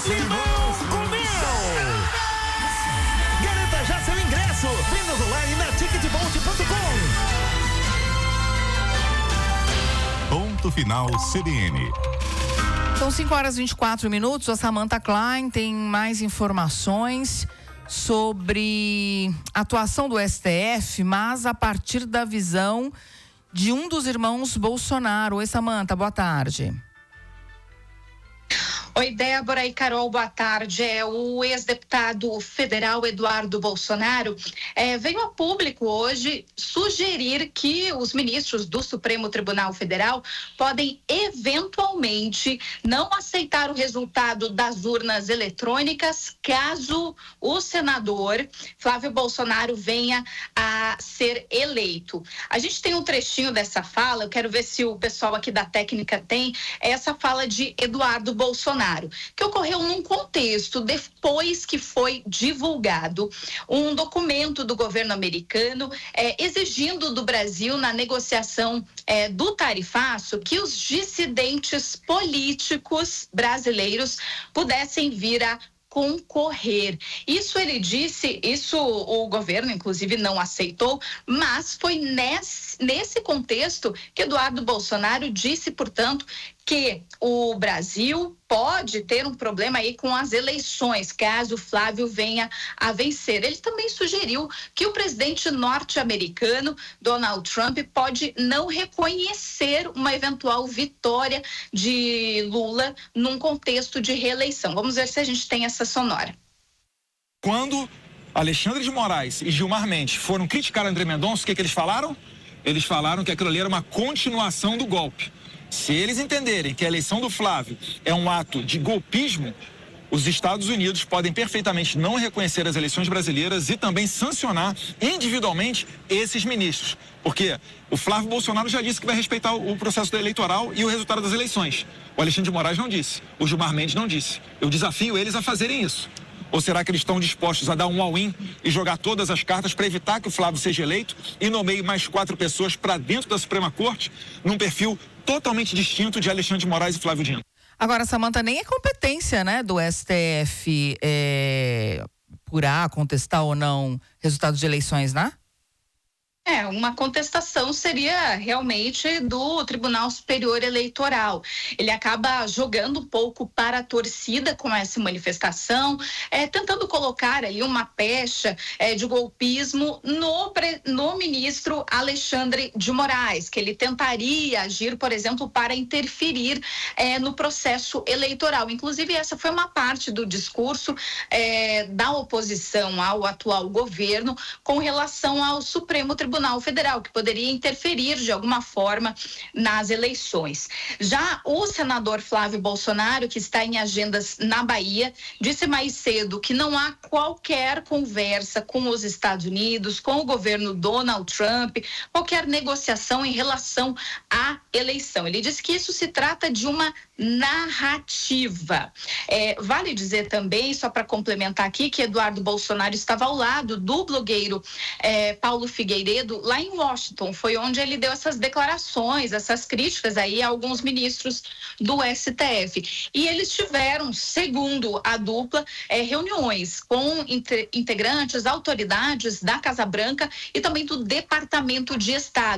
Limão com Mel. Garanta já seu ingresso. Vendas online na ticketbolt.com. Ponto final CBN. São 5h24. A Samantha Klein tem mais informações sobre a atuação do STF, mas a partir da visão de um dos irmãos Bolsonaro. Oi, Samantha, boa tarde. Oi, Débora e Carol, boa tarde. O ex-deputado federal Eduardo Bolsonaro veio a público hoje sugerir que os ministros do Supremo Tribunal Federal podem eventualmente não aceitar o resultado das urnas eletrônicas caso o senador Flávio Bolsonaro venha a ser eleito. A gente tem um trechinho dessa fala, eu quero ver se o pessoal aqui da técnica tem essa fala de Eduardo Bolsonaro, que ocorreu num contexto depois que foi divulgado um documento do governo americano exigindo do Brasil, na negociação do tarifaço, que os dissidentes políticos brasileiros pudessem vir a concorrer. Isso ele disse, isso o governo inclusive não aceitou, mas foi nesse contexto que Eduardo Bolsonaro disse, portanto, que o Brasil pode ter um problema aí com as eleições, caso Flávio venha a vencer. Ele também sugeriu que o presidente norte-americano, Donald Trump, pode não reconhecer uma eventual vitória de Lula num contexto de reeleição. Vamos ver se a gente tem essa sonora. Quando Alexandre de Moraes e Gilmar Mendes foram criticar André Mendonça, o que eles falaram? Eles falaram que aquilo ali era uma continuação do golpe. Se eles entenderem que a eleição do Flávio é um ato de golpismo, os Estados Unidos podem perfeitamente não reconhecer as eleições brasileiras e também sancionar individualmente esses ministros. Porque o Flávio Bolsonaro já disse que vai respeitar o processo eleitoral e o resultado das eleições. O Alexandre de Moraes não disse, o Gilmar Mendes não disse. Eu desafio eles a fazerem isso. Ou será que eles estão dispostos a dar um all-in e jogar todas as cartas para evitar que o Flávio seja eleito e nomeie mais 4 pessoas para dentro da Suprema Corte num perfil totalmente distinto de Alexandre de Moraes e Flávio Dino? Agora, Samantha, nem é competência, né, do STF apurar, contestar ou não resultados de eleições, né? Uma contestação seria realmente do Tribunal Superior Eleitoral. Ele acaba jogando um pouco para a torcida com essa manifestação, tentando colocar aí uma pecha de golpismo no ministro Alexandre de Moraes, que ele tentaria agir, por exemplo, para interferir no processo eleitoral. Inclusive, essa foi uma parte do discurso da oposição ao atual governo com relação ao Supremo Tribunal Federal, que poderia interferir de alguma forma nas eleições. Já o senador Flávio Bolsonaro, que está em agendas na Bahia, disse mais cedo que não há qualquer conversa com os Estados Unidos, com o governo Donald Trump, qualquer negociação em relação à eleição. Ele disse que isso se trata de uma narrativa. Vale dizer também, só para complementar aqui, que Eduardo Bolsonaro estava ao lado do blogueiro Paulo Figueiredo lá em Washington. Foi onde ele deu essas declarações, essas críticas aí a alguns ministros do STF. E eles tiveram, segundo a dupla, reuniões com integrantes, autoridades da Casa Branca e também do Departamento de Estado.